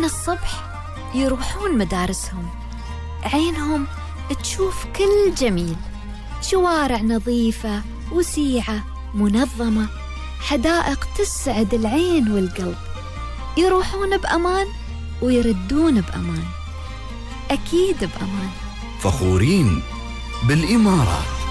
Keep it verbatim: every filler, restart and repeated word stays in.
من الصبح يروحون مدارسهم، عينهم تشوف كل جميل، شوارع نظيفة وسيعة منظمة، حدائق تسعد العين والقلب. يروحون بأمان ويردون بأمان، أكيد بأمان. فخورين بالإمارات.